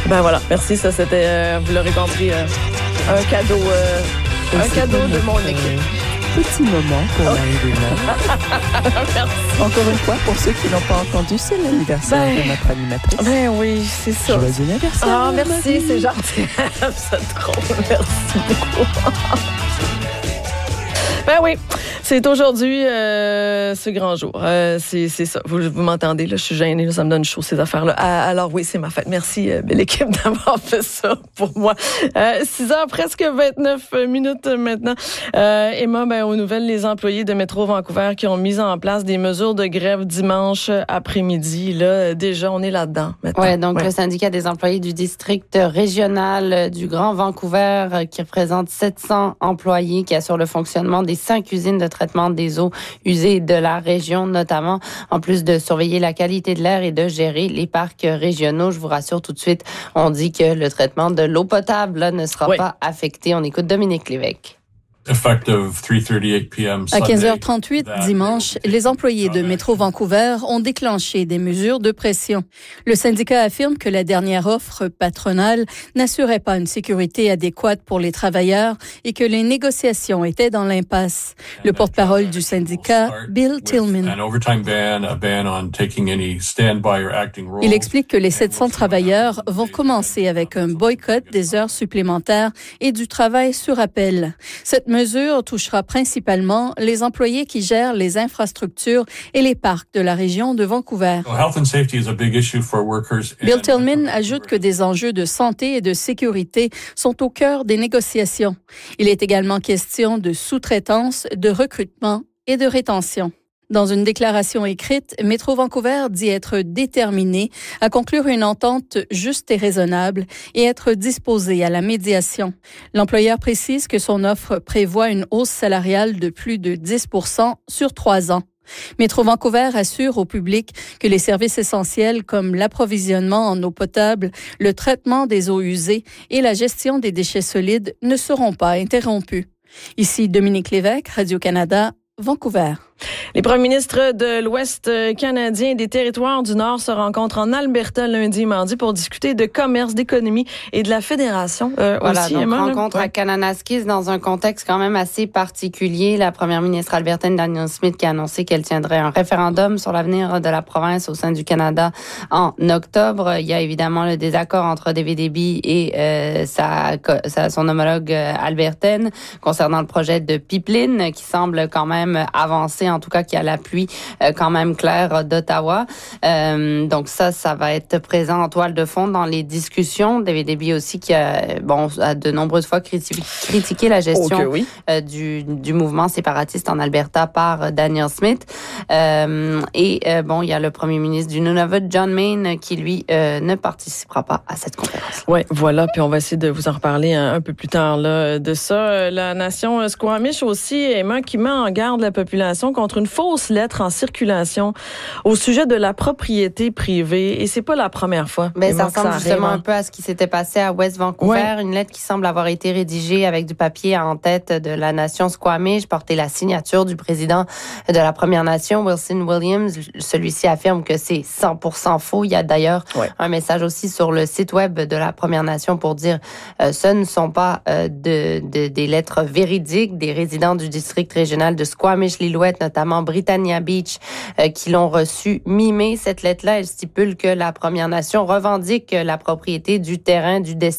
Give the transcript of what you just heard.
Ben voilà, merci. Ça, c'était, vous l'aurez compris, un cadeau de mon équipe. Petit moment pour Marie-Léna. Merci. Encore une fois, pour ceux qui n'ont pas entendu, c'est l'anniversaire de notre animatrice. Ben oui, c'est ça. Joyeux anniversaire. Ah, merci, c'est gentil. C'est trop. Merci beaucoup. Ben oui, c'est aujourd'hui ce grand jour. C'est ça. Vous m'entendez, là, je suis gênée, là, ça me donne chaud, ces affaires-là. Alors oui, c'est ma fête. Merci, belle équipe, d'avoir fait ça pour moi. 6h, presque 29 minutes maintenant. Emma, aux nouvelles, les employés de Métro Vancouver qui ont mis en place des mesures de grève dimanche après-midi. Là, déjà, on est là-dedans maintenant. Oui, donc le syndicat des employés du district régional du Grand Vancouver, qui représente 700 employés, qui assure le fonctionnement des 5 usines de traitement des eaux usées de la région, notamment, en plus de surveiller la qualité de l'air et de gérer les parcs régionaux. Je vous rassure tout de suite, on dit que le traitement de l'eau potable là, ne sera pas affecté. On écoute Dominique Lévesque. À 15h38 dimanche, les employés de Métro Vancouver ont déclenché des mesures de pression. Le syndicat affirme que la dernière offre patronale n'assurait pas une sécurité adéquate pour les travailleurs et que les négociations étaient dans l'impasse. Le porte-parole du syndicat, Bill Tillman. Il explique que les 700 travailleurs vont commencer avec un boycott des heures supplémentaires et du travail sur appel. Cette mesure touchera principalement les employés qui gèrent les infrastructures et les parcs de la région de Vancouver. Bill Tillman ajoute que des enjeux de santé et de sécurité sont au cœur des négociations. Il est également question de sous-traitance, de recrutement et de rétention. Dans une déclaration écrite, Métro Vancouver dit être déterminé à conclure une entente juste et raisonnable et être disposé à la médiation. L'employeur précise que son offre prévoit une hausse salariale de plus de 10% sur 3 ans. Métro Vancouver assure au public que les services essentiels comme l'approvisionnement en eau potable, le traitement des eaux usées et la gestion des déchets solides ne seront pas interrompus. Ici Dominique Lévesque, Radio-Canada, Vancouver. Les premiers ministres de l'Ouest canadien et des territoires du Nord se rencontrent en Alberta lundi et mardi pour discuter de commerce, d'économie et de la fédération. Voilà, aussi, donc Emma, rencontre à Kananaskis dans un contexte quand même assez particulier. La première ministre albertaine Danielle Smith qui a annoncé qu'elle tiendrait un référendum sur l'avenir de la province au sein du Canada en octobre. Il y a évidemment le désaccord entre David Eby et son homologue albertaine concernant le projet de pipeline qui semble quand même avancer, en tout cas qui a l'appui quand même clair d'Ottawa. Donc ça va être présent en toile de fond dans les discussions. David Eby aussi qui a de nombreuses fois critiqué la gestion du mouvement séparatiste en Alberta par Danielle Smith. Il y a le premier ministre du Nunavut, John Mayne, qui lui ne participera pas à cette conférence. Oui, voilà, puis on va essayer de vous en reparler un peu plus tard là, de ça. La nation Squamish aussi, Emma, qui met en garde la population contre une fausse lettre en circulation au sujet de la propriété privée. Et c'est pas la première fois. Mais ça ressemble justement un peu à ce qui s'était passé à West Vancouver. Une lettre qui semble avoir été rédigée avec du papier en tête de la nation Squamish, portait la signature du président de la Première Nation, Wilson Williams. Celui-ci affirme que c'est 100% faux. Il y a d'ailleurs un message aussi sur le site web de la Première Nation pour dire ce ne sont pas des lettres véridiques. Des résidents du district régional de Squamish-Lillooet, notamment Britannia Beach, qui l'ont reçue mi-mai. Cette lettre-là, elle stipule que la Première Nation revendique la propriété du terrain du